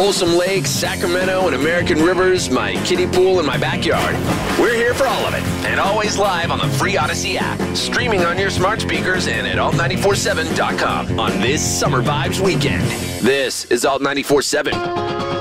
Folsom Lake, Sacramento, and American Rivers, my kiddie pool, and my backyard. We're here for all of it, and always live on the free Odyssey app, streaming on your smart speakers and at alt947.com on this Summer Vibes weekend. This is Alt 94.7.